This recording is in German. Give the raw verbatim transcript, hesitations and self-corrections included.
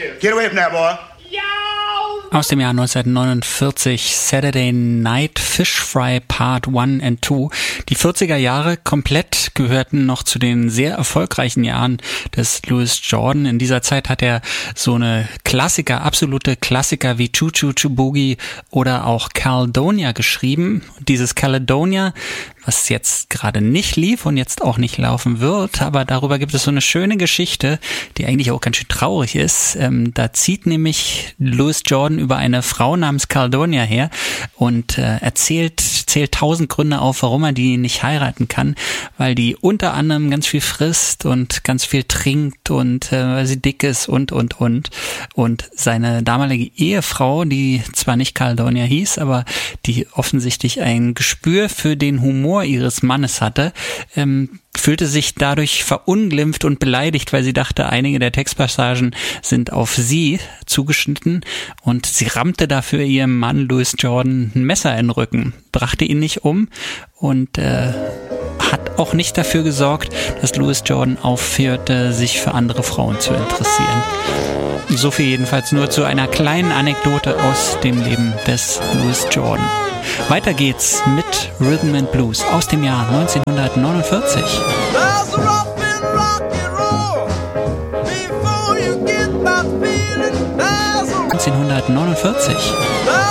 Get away from there, boy. Aus dem Jahr neunzehnhundertneunundvierzig, Saturday Night Fish Fry Part eins and zwei. Die vierziger Jahre komplett gehörten noch zu den sehr erfolgreichen Jahren des Louis Jordan. In dieser Zeit hat er so eine Klassiker, absolute Klassiker wie Choo Choo Choo Boogie oder auch Caledonia geschrieben. Dieses Caledonia, was jetzt gerade nicht lief und jetzt auch nicht laufen wird, aber darüber gibt es so eine schöne Geschichte, die eigentlich auch ganz schön traurig ist. Ähm, da zieht nämlich Louis Jordan über eine Frau namens Caledonia her und äh, erzählt, zählt tausend Gründe auf, warum er die nicht heiraten kann, weil die unter anderem ganz viel frisst und ganz viel trinkt und äh, weil sie dick ist und, und, und. Und seine damalige Ehefrau, die zwar nicht Caledonia hieß, aber die offensichtlich ein Gespür für den Humor ihres Mannes hatte, ähm, fühlte sich dadurch verunglimpft und beleidigt, weil sie dachte, einige der Textpassagen sind auf sie zugeschnitten und sie rammte dafür ihrem Mann Louis Jordan ein Messer in den Rücken, brachte ihn nicht um und äh, hat auch nicht dafür gesorgt, dass Louis Jordan aufhörte, sich für andere Frauen zu interessieren. So viel jedenfalls nur zu einer kleinen Anekdote aus dem Leben des Louis Jordan. Weiter geht's mit Rhythm and Blues aus dem Jahr neunzehnhundertneunundvierzig. neunzehnhundertneunundvierzig.